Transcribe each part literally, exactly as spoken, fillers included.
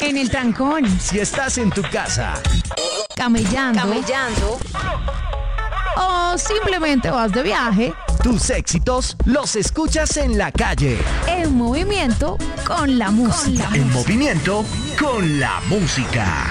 en el trancón, Si estás en tu casa, camellando, Camellando. o simplemente vas de viaje, tus éxitos los escuchas en la calle. en movimiento con la música. En movimiento con la música.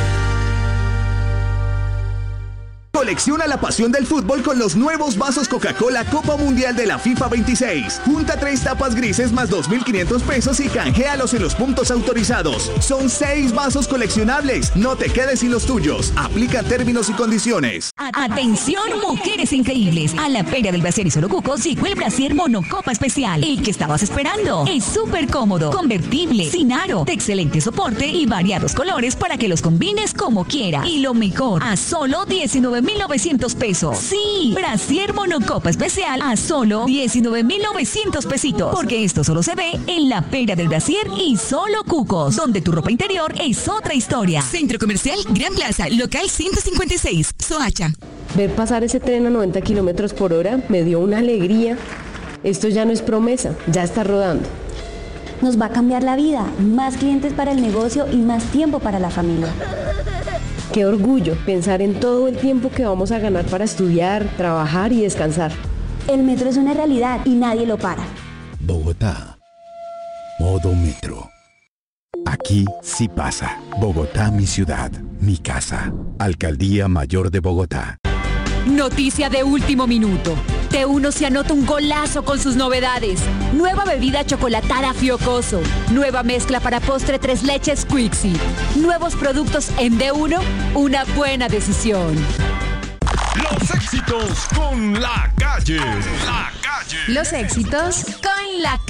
Colecciona la pasión del fútbol con los nuevos vasos Coca-Cola Copa Mundial de la FIFA veintiséis. Junta tres tapas grises más dos mil quinientos pesos y canjealos en los puntos autorizados. Son seis vasos coleccionables. No te quedes sin los tuyos. Aplica términos y condiciones. Atención, mujeres increíbles. A la Feria del Brasier y Solo Cucos llegó el Brasier Monocopa Especial. El que estabas esperando. Es súper cómodo, convertible, sin aro, de excelente soporte y variados colores para que los combines como quiera. Y lo mejor, a solo diecinueve mil novecientos pesos. Sí, Brasier Monocopa Especial a solo diecinueve mil novecientos pesitos. Porque esto solo se ve en la Feria del Brasier y Solo Cucos, donde tu ropa interior es otra historia. Centro Comercial Gran Plaza, local ciento cincuenta y seis, Soacha. Ver pasar ese tren a noventa kilómetros por hora me dio una alegría. Esto ya no es promesa, ya está rodando. Nos va a cambiar la vida, más clientes para el negocio y más tiempo para la familia. Qué orgullo pensar en todo el tiempo que vamos a ganar para estudiar, trabajar y descansar. El metro es una realidad y nadie lo para. Bogotá. Modo Metro. Aquí sí pasa. Bogotá, mi ciudad, mi casa. Alcaldía Mayor de Bogotá. Noticia de último minuto. T uno se anota un golazo con sus novedades. Nueva bebida chocolatada Fiocoso. Nueva mezcla para postre tres leches Quixi. Nuevos productos en D uno. Una buena decisión. Los éxitos con la calle. La calle. Los éxitos con la